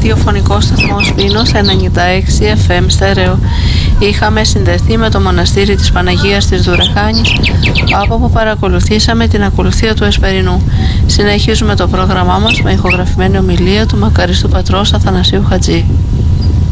ραδιοφωνικό σταθμό Πίνος 96 FM στέρεο. Είχαμε συνδεθεί με το μοναστήρι της Παναγίας της Δουρεχάνης, από όπου παρακολουθήσαμε την ακολουθία του Εσπερινού. Συνεχίζουμε το πρόγραμμά μας με ηχογραφημένη ομιλία του μακαριστού πατρός Αθανασίου Χατζή.